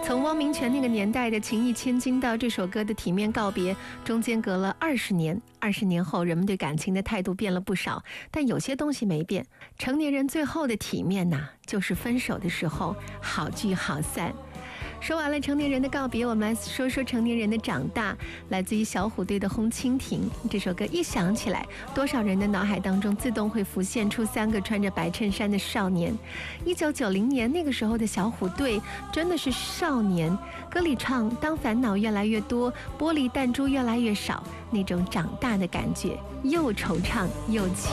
从汪明荃那个年代的情义千金到这首歌的体面告别，中间隔了20年。20年后，人们对感情的态度变了不少，但有些东西没变。成年人最后的体面呐，就是分手的时候好聚好散。说完了成年人的告别，我们来说说成年人的长大。来自于小虎队的《红蜻蜓》这首歌一响起来，多少人的脑海当中自动会浮现出3个穿着白衬衫的少年。1990年那个时候的小虎队真的是少年，歌里唱当烦恼越来越多，玻璃弹珠越来越少，那种长大的感觉，又惆怅又气。